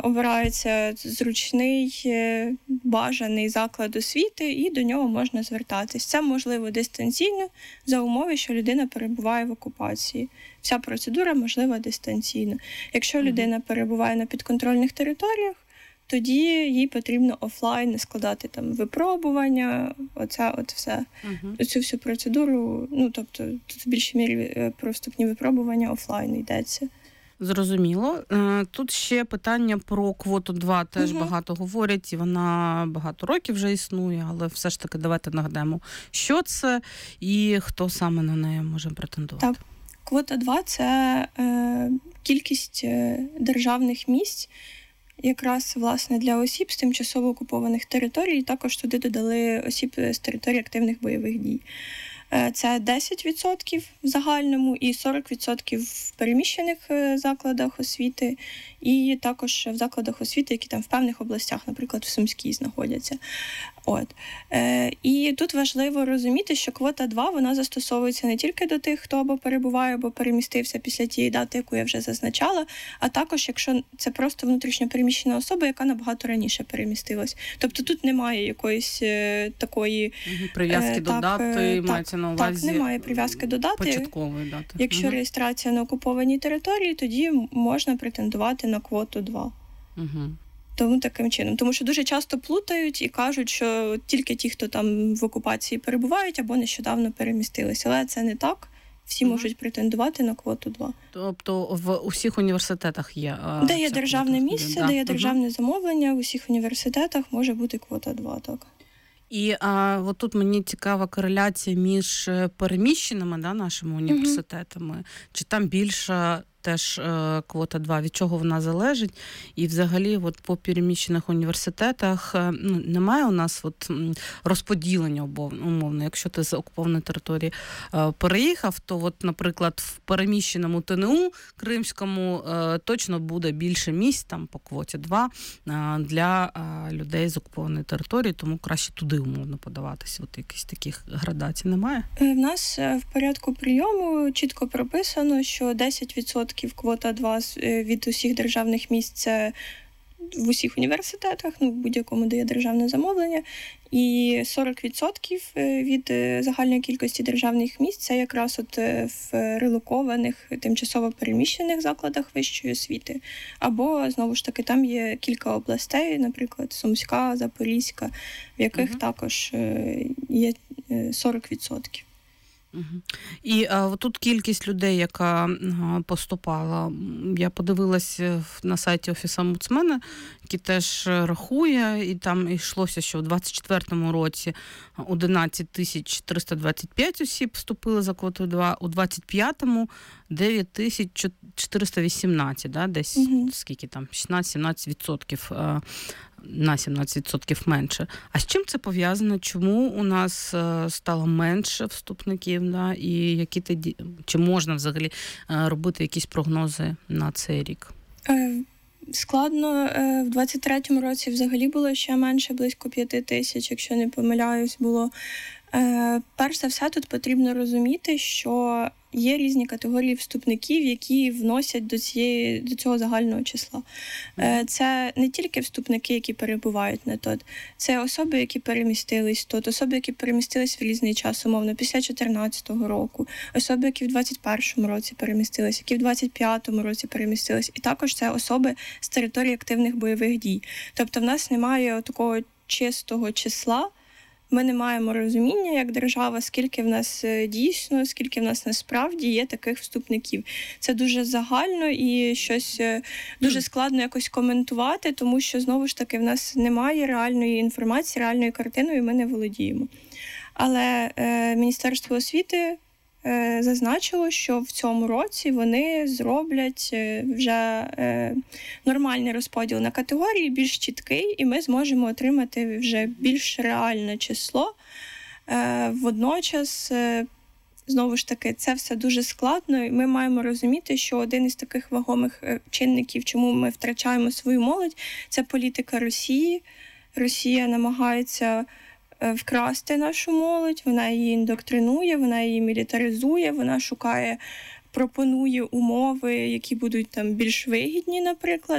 обирається зручний, бажаний заклад освіти, і до нього можна звертатись. Це можливо дистанційно, за умови, що людина перебуває в окупації. Вся процедура можлива дистанційно. Якщо людина перебуває на підконтрольних територіях, тоді їй потрібно офлайн складати там випробування, все. Цю всю процедуру, тобто тут в більшій мірі про вступні випробування офлайн йдеться. Зрозуміло. Тут ще питання про квоту 2 теж багато говорять, і вона багато років вже існує, але все ж таки давайте нагадаємо, що це і хто саме на неї може претендувати. Так. Квота 2 – це кількість державних місць, якраз, власне, для осіб з тимчасово окупованих територій, також туди додали осіб з територій активних бойових дій. Це 10% в загальному і 40% в переміщених закладах освіти, і також в закладах освіти, які там в певних областях, наприклад, в Сумській знаходяться. І тут важливо розуміти, що квота 2, вона застосовується не тільки до тих, хто або перебуває, або перемістився після тієї дати, яку я вже зазначала, а також, якщо це просто внутрішньо переміщена особа, яка набагато раніше перемістилась. Тобто тут немає якоїсь такої... Прив'язки до дати, мається на увазі... Так, немає прив'язки до дати. Початкової дати. Якщо реєстрація на окупованій території, тоді можна претендувати на квоту 2. Тому таким чином. Тому що дуже часто плутають і кажуть, що тільки ті, хто там в окупації перебувають або нещодавно перемістилися. Але це не так. Всі можуть претендувати на квоту 2. Тобто в усіх університетах є? Де є державне місце, де є державне замовлення, в усіх університетах може бути квота 2, так. І от тут мені цікава кореляція між переміщеними нашими університетами. Чи там більша теж квота 2, від чого вона залежить? І взагалі от по переміщених університетах немає у нас розподілення умовно. Якщо ти з окупованої території переїхав, то от, наприклад, в переміщеному ТНУ Кримському точно буде більше місць там по квоті 2 для людей з окупованої території, тому краще туди умовно подаватися. От якісь таких градацій немає? В нас в порядку прийому чітко прописано, що 10% квота 2 від усіх державних місць це в усіх університетах, в будь-якому, де є державне замовлення, і 40% від загальної кількості державних місць це якраз в релокованих, тимчасово переміщених закладах вищої освіти. Або, знову ж таки, там є кілька областей, наприклад, Сумська, Запорізька, в яких також є 40%. І тут кількість людей, яка поступала, я подивилась на сайті Офісу омбудсмена, який теж рахує, і там йшлося, що в 24-му році 11 325 осіб вступили за квотою 2, у 25-му 9 418, десь скільки там, 16-17%. На 17% менше. А з чим це пов'язано? Чому у нас стало менше вступників? І чи можна взагалі робити якісь прогнози на цей рік? Складно. В 23-му році взагалі було ще менше, близько 5 тисяч, якщо не помиляюсь, було. Перш за все, тут потрібно розуміти, що є різні категорії вступників, які вносять до цього загального числа. Це не тільки вступники, які перебувають на ТОТ, це особи, які перемістились тут, особи, які перемістились в різний час, умовно, після 14-го року, особи, які в 21-му році перемістились, які в 25-му році перемістились, і також це особи з території активних бойових дій. Тобто в нас немає такого чистого числа. Ми не маємо розуміння, як держава, скільки в нас дійсно, скільки в нас насправді є таких вступників. Це дуже загально і щось дуже складно якось коментувати, тому що, знову ж таки, в нас немає реальної інформації, реальної картини, і ми не володіємо. Але Міністерство освіти зазначило, що в цьому році вони зроблять вже нормальний розподіл на категорії, більш чіткий, і ми зможемо отримати вже більш реальне число. Водночас, знову ж таки, це все дуже складно, і ми маємо розуміти, що один із таких вагомих чинників, чому ми втрачаємо свою молодь, це політика Росії. Росія намагається вкрасти нашу молодь, вона її індоктринує, вона її мілітаризує, вона пропонує умови, які будуть там більш вигідні, наприклад,